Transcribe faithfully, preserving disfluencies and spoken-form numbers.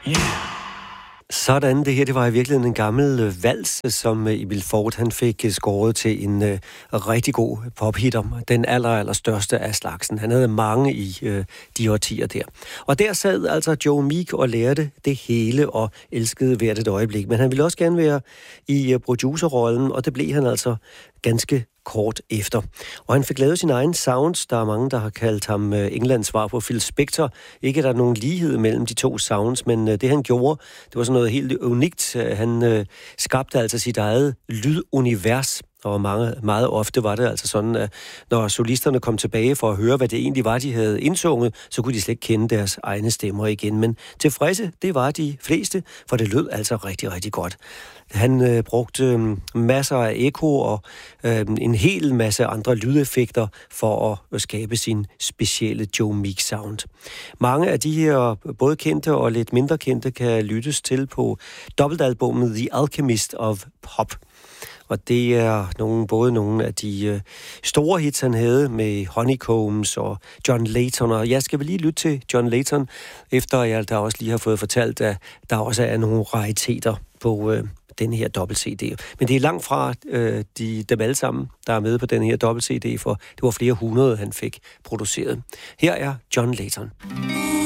Yeah. Sådan, det her, det var i virkeligheden en gammel vals, som Emil Ford, han fik skåret til en uh, rigtig god pophitter. Den aller, aller største af slagsen. Han havde mange i uh, de årtier der. Og der sad altså Joe Meek og lærte det hele og elskede hvert et øjeblik. Men han ville også gerne være i uh, producerrollen, og det blev han altså ganske kort efter. Og han fik lavet sin egen sounds. Der er mange, der har kaldt ham Englands svar på Phil Spector. Ikke er der nogen lighed mellem de to sounds, men det han gjorde, det var sådan noget helt unikt. Han øh, skabte altså sit eget lydunivers. Og mange, meget ofte var det altså sådan, at når solisterne kom tilbage for at høre, hvad det egentlig var, de havde indsunget, så kunne de slet ikke kende deres egne stemmer igen. Men tilfredse, det var de fleste, for det lød altså rigtig, rigtig godt. Han øh, brugte øh, masser af ekko og øh, en hel masse andre lydeffekter for at skabe sin specielle Joe Meek sound. Mange af de her både kendte og lidt mindre kendte kan lyttes til på dobbeltalbummet The Alchemist of Pop. Og det er nogle, både nogle af de øh, store hits, han havde med Honeycombs og John Layton. Og jeg skal vel lige lytte til John Layton, efter jeg der også lige har fået fortalt, at der også er nogle rariteter på øh, den her dobbelt-C D. Men det er langt fra øh, de, dem alle sammen, der er med på den her dobbelt-C D, for det var flere hundrede, han fik produceret. Her er John Layton.